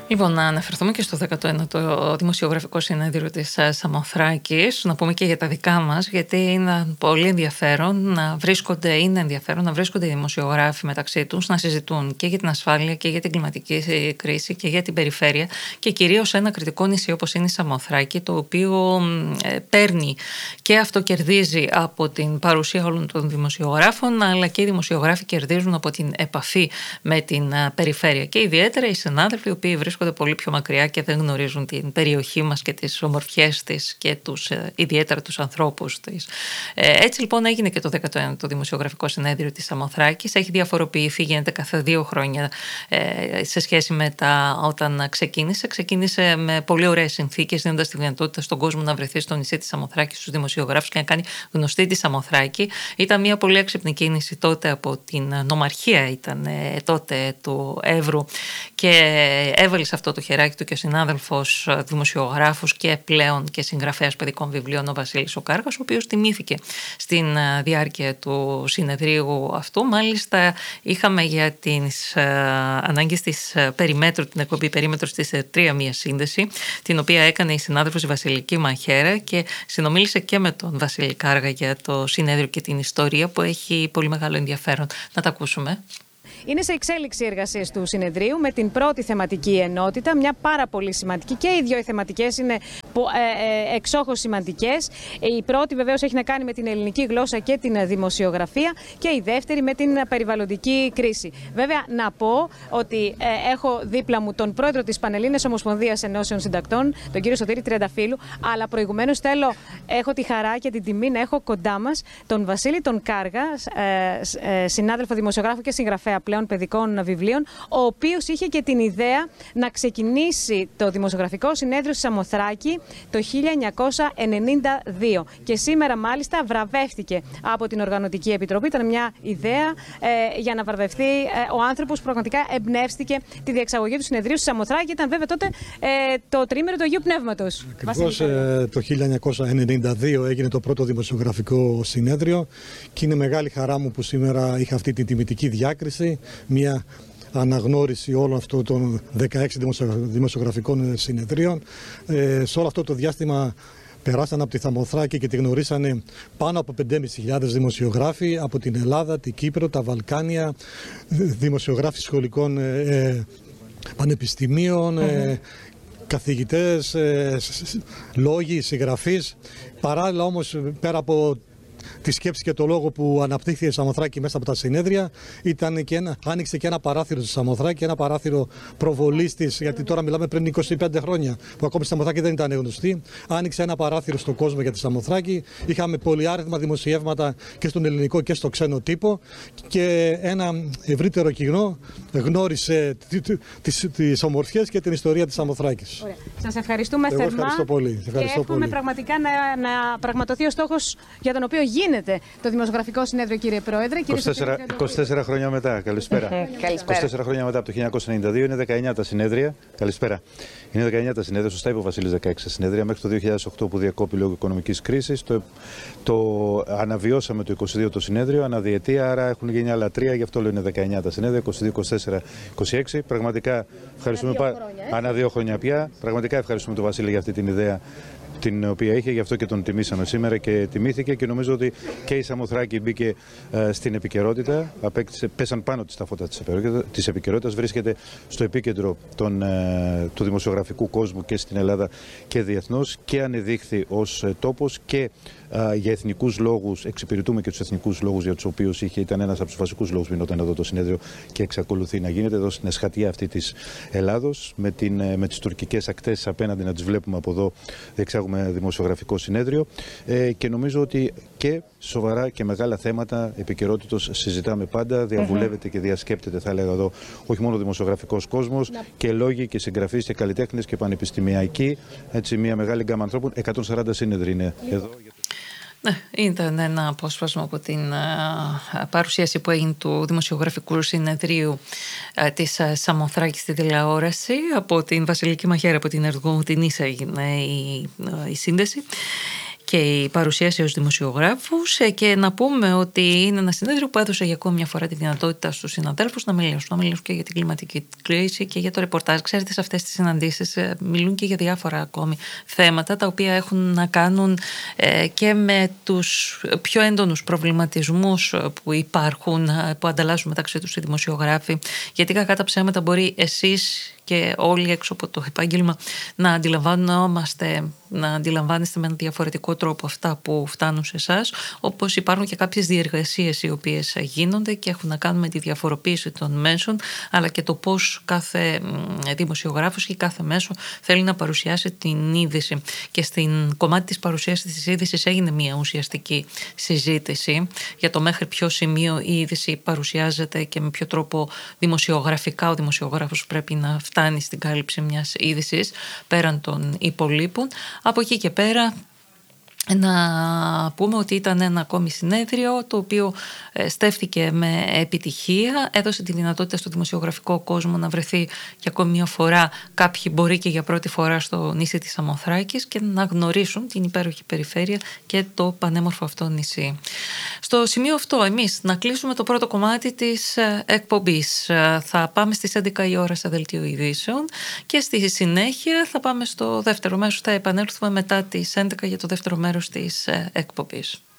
Λοιπόν, να αναφερθούμε και στο 19ο Δημοσιογραφικό Συνέδριο της Σαμοθράκης, να πούμε και για τα δικά μας, γιατί είναι πολύ ενδιαφέρον να βρίσκονται οι δημοσιογράφοι μεταξύ τους, να συζητούν και για την ασφάλεια και για την κλιματική κρίση και για την περιφέρεια και κυρίως ένα κριτικό νησί όπως είναι η Σαμοθράκη, το οποίο παίρνει και αυτό κερδίζει από την παρουσία όλων των δημοσιογράφων, αλλά και οι δημοσιογράφοι κερδίζουν από την επαφή με την περιφέρεια και ιδιαίτερα οι συνάδελφοι οι οποίοι βρίσκονται πολύ πιο μακριά και δεν γνωρίζουν την περιοχή μας και τις ομορφιές της και ιδιαίτερα τους ανθρώπους της. Έτσι λοιπόν έγινε και το 19ο Δημοσιογραφικό Συνέδριο της Σαμοθράκης. Έχει διαφοροποιηθεί, γίνεται κάθε 2 χρόνια σε σχέση με όταν ξεκίνησε. Ξεκίνησε με πολύ ωραίες συνθήκες, δίνοντας τη δυνατότητα στον κόσμο να βρεθεί στο νησί της Σαμοθράκης, στους δημοσιογράφους και να κάνει γνωστή τη Σαμοθράκη. Ήταν μια πολύ έξυπνη κίνηση τότε από την νομαρχία, ήταν τότε του Εύρου, και έβαλε σε αυτό το χεράκι του και ο συνάδελφος δημοσιογράφος και πλέον και συγγραφέας παιδικών βιβλίων ο Βασίλης ο Κάργας, ο οποίος τιμήθηκε στην διάρκεια του συνεδρίου αυτού. Μάλιστα είχαμε για τις ανάγκες της Περιμέτρου, την εκπομπή Περίμετρος της 3, μια σύνδεση την οποία έκανε η συνάδελφος η Βασιλική Μαχαίρα και συνομίλησε και με τον Βασίλη Κάργα για το συνέδριο και την ιστορία που έχει πολύ μεγάλο ενδιαφέρον. Να τα ακούσουμε. Είναι σε εξέλιξη οι εργασίες του συνεδρίου με την πρώτη θεματική ενότητα, μια πάρα πολύ σημαντική, και οι 2 θεματικές είναι εξόχως σημαντικές. Η πρώτη βεβαίως έχει να κάνει με την ελληνική γλώσσα και την δημοσιογραφία και η δεύτερη με την περιβαλλοντική κρίση. Βέβαια να πω ότι έχω δίπλα μου τον πρόεδρο της Πανελλήνιας Ομοσπονδίας Ενώσεων Συντακτών, τον κύριο Σωτήρη Τριανταφύλου, αλλά προηγουμένως έχω τη χαρά και την τιμή να έχω κοντά μας τον Βασίλη τον Κάργα, συνάδελφο δημοσιογράφο και συγγραφέα πλέον παιδικών βιβλίων, ο οποίος είχε και την ιδέα να ξεκινήσει το Δημοσιογραφικό Συνέδριο στη Σαμοθράκη το 1992 και σήμερα μάλιστα βραβεύτηκε από την Οργανωτική Επιτροπή. Ήταν μια ιδέα για να βραβευτεί ο άνθρωπος που πραγματικά εμπνεύστηκε τη διεξαγωγή του συνεδρίου στη Σαμοθράκη. Ήταν βέβαια τότε το τριήμερο του Αγίου Πνεύματος. Ακριβώς το 1992 έγινε το πρώτο Δημοσιογραφικό Συνέδριο και είναι μεγάλη χαρά μου που σήμερα είχα αυτή τη τιμητική διάκριση, μια αναγνώριση όλων αυτών των 16 δημοσιογραφικών συνεδρίων. Σε όλο αυτό το διάστημα περάσαν από τη Σαμοθράκη και τη γνωρίσανε πάνω από 5.500 δημοσιογράφοι από την Ελλάδα, την Κύπρο, τα Βαλκάνια, δημοσιογράφοι σχολικών πανεπιστημίων, καθηγητές, λόγοι, συγγραφείς. Παράλληλα όμως, πέρα από τη σκέψη και το λόγο που αναπτύχθηκε η Σαμοθράκη μέσα από τα συνέδρια, άνοιξε και ένα παράθυρο στη Σαμοθράκη, ένα παράθυρο προβολής της, γιατί τώρα μιλάμε πριν 25 χρόνια, που ακόμη η Σαμοθράκη δεν ήταν γνωστή. Άνοιξε ένα παράθυρο στον κόσμο για τη Σαμοθράκη. Είχαμε πολυάριθμα δημοσιεύματα και στον ελληνικό και στο ξένο τύπο και ένα ευρύτερο κοινό γνώρισε τις ομορφιές και την ιστορία της Σαμοθράκης. Σας ευχαριστούμε θερμά. Ευχαριστώ πολύ. Και εύχομαι πραγματικά να πραγματοθεί ο στόχος για τον οποίο γίνεται το Δημοσιογραφικό Συνέδριο, κύριε Πρόεδρε. 24 χρόνια μετά, καλησπέρα. 24 χρόνια μετά, από το 1992, είναι 19 τα συνέδρια. Καλησπέρα. Είναι 19 τα συνέδρια, σωστά είπε ο Βασίλης, 16 συνέδρια, μέχρι το 2008 που διακόπη λόγω οικονομικής κρίσης. Το αναβιώσαμε το 22 το συνέδριο, αναδιετία, άρα έχουν γίνει άλλα 3, γι' αυτό λέω είναι 19 τα συνέδρια, 22, 24, 26. Πραγματικά ευχαριστούμε ανά 2 χρόνια πια. Πραγματικά ευχαριστούμε τον Βασίλη για αυτή την ιδέα την οποία είχε, γι' αυτό και τον τιμήσαμε σήμερα και τιμήθηκε και νομίζω ότι και η Σαμοθράκη μπήκε στην επικαιρότητα, πέσαν πάνω της τα φώτα της επικαιρότητας, βρίσκεται στο επίκεντρο του δημοσιογραφικού κόσμου και στην Ελλάδα και διεθνώς και ανεδείχθη ως τόπος και για εθνικούς λόγους, εξυπηρετούμε και τους εθνικούς λόγους για τους οποίους ήταν ένας από τους βασικούς λόγους που γινόταν εδώ το συνέδριο και εξακολουθεί να γίνεται εδώ στην εσχατία αυτή της Ελλάδος, με τις τουρκικές ακτές απέναντι να τις βλέπουμε από εδώ, διεξάγουμε δημοσιογραφικό συνέδριο και νομίζω ότι και σοβαρά και μεγάλα θέματα επικαιρότητος συζητάμε πάντα, διαβουλεύεται και διασκέπτεται, θα έλεγα εδώ, όχι μόνο ο δημοσιογραφικός κόσμος και λόγοι και συγγραφείς και καλλιτέχνες και πανεπιστημιακοί, έτσι μια μεγάλη γκάμα ανθρώπων, 140 σύνεδροι είναι εδώ. Ναι, ήταν ένα απόσπασμα από την παρουσίαση που έγινε του Δημοσιογραφικού Συνεδρίου της Σαμοθράκης στη τηλεόραση από την Βασιλική Μαχαίρα, από την Εργό την Ίσα έγινε η σύνδεση. και η παρουσίαση ως δημοσιογράφους, και να πούμε ότι είναι ένα συνέδριο που έδωσε για ακόμη μια φορά τη δυνατότητα στους συναδέλφους να μιλήσουν και για την κλιματική κρίση και για το ρεπορτάζ. Ξέρετε, σε αυτές τις συναντήσεις μιλούν και για διάφορα ακόμη θέματα τα οποία έχουν να κάνουν και με τους πιο έντονους προβληματισμούς που υπάρχουν, που ανταλλάσσουν μεταξύ τους οι δημοσιογράφοι, γιατί κακά τα ψέματα μπορεί εσείς και όλοι έξω από το επάγγελμα να αντιλαμβάνεστε με ένα διαφορετικό τρόπο αυτά που φτάνουν σε εσάς, όπως υπάρχουν και κάποιες διεργασίες οι οποίες γίνονται και έχουν να κάνουν με τη διαφοροποίηση των μέσων, αλλά και το πώς κάθε δημοσιογράφος και κάθε μέσο θέλει να παρουσιάσει την είδηση. Και στην κομμάτι της παρουσίασης της είδησης έγινε μια ουσιαστική συζήτηση για το μέχρι ποιο σημείο η είδηση παρουσιάζεται και με ποιο τρόπο δημοσιογραφικά ο δημοσιογράφος πρέπει να φτάνει στην κάλυψη μιας είδησης πέραν των υπολείπων. Από εκεί και πέρα να πούμε ότι ήταν ένα ακόμη συνέδριο το οποίο στέφθηκε με επιτυχία, έδωσε τη δυνατότητα στο δημοσιογραφικό κόσμο να βρεθεί για ακόμη μια φορά, κάποιοι μπορεί και για πρώτη φορά, στο νησί της Σαμοθράκης και να γνωρίσουν την υπέροχη περιφέρεια και το πανέμορφο αυτό νησί. Στο σημείο αυτό εμείς να κλείσουμε το πρώτο κομμάτι της εκπομπής. Θα πάμε στις 11 η ώρα στα δελτίο ειδήσεων και στη συνέχεια θα πάμε στο δεύτερο μέρος, θα επανέλθουμε μετά τις 11 για το δεύτερο μέρος της εκπομπής.